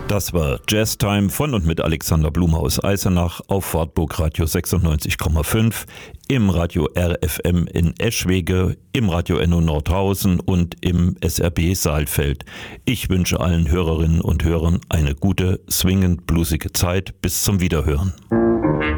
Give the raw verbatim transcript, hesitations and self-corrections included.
Das war Jazztime von und mit Alexander Blume aus Eisenach auf Wartburg Radio sechsundneunzig Komma fünf, im Radio R F M in Eschwege, im Radio Enno Nordhausen und im S R B Saalfeld. Ich wünsche allen Hörerinnen und Hörern eine gute, swingend bluesige Zeit. Bis zum Wiederhören.